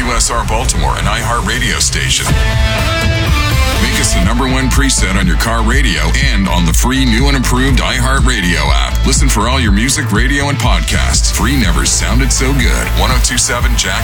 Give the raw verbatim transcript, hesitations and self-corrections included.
Q S R Baltimore, an iHeart radio station. Make us the number one preset on your car radio and on the free new and improved iHeart Radio app. Listen for all your music, radio, and podcasts. Free never sounded so good. ten twenty-seven Jack